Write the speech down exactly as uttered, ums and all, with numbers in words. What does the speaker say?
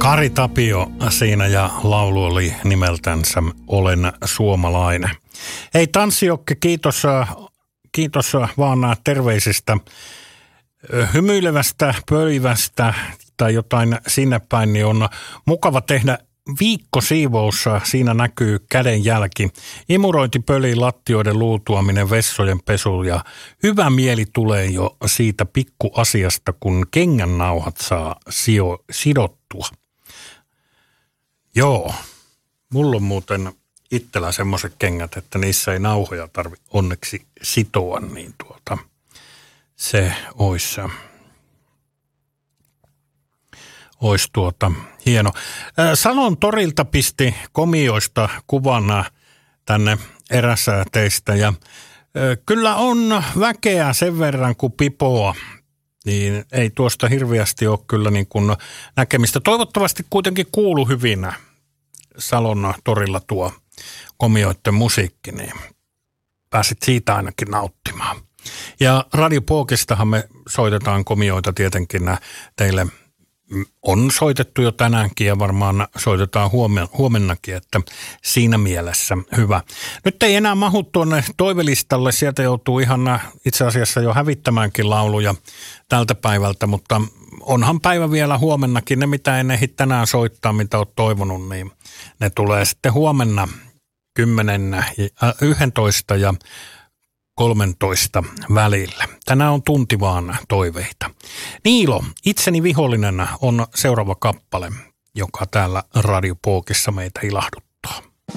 Kari Tapio siinä ja laulu oli nimeltänsä Olen suomalainen. Hei Tanssijokke, kiitos, kiitos vaan terveisistä, hymyilevästä, pölivästä tai jotain sinne päin, niin on mukava tehdä viikkosiivoussa. Siinä näkyy kädenjälki, imurointi, pöli, lattioiden luutuaminen, vessojen pesu ja hyvä mieli tulee jo siitä pikkuasiasta, kun kengännauhat saa sijo, sidottua. Joo, mulla on muuten itsellä semmoiset kengät, että niissä ei nauhoja tarvitse onneksi sitoa, niin tuota, se olisi, olisi tuota, hieno. Salon torilta pisti komioista kuvana tänne erässä teistä ja kyllä on väkeä sen verran kuin pipoa. Niin ei tuosta hirveästi ole kyllä niin kuin näkemistä. Toivottavasti kuitenkin kuuluu hyvinä Salon torilla tuo komioiden musiikki, niin pääsit siitä ainakin nauttimaan. Ja Radio Pookistahan me soitetaan komioita tietenkin, teille on soitettu jo tänäänkin ja varmaan soitetaan huomennakin, että siinä mielessä hyvä. Nyt ei enää mahu tuonne toivelistalle, sieltä joutuu ihan itse asiassa jo hävittämäänkin lauluja tältä päivältä, mutta onhan päivä vielä huomennakin. Ne mitä en ehdi tänään soittaa, mitä olet toivonut, niin ne tulee sitten huomenna kymmenen, yksitoista ja kolmetoista välillä. Tänään on tunti vaan toiveita. Niilo, itseni vihollinen on seuraava kappale, joka täällä Radio Pookissa meitä ilahduttaa.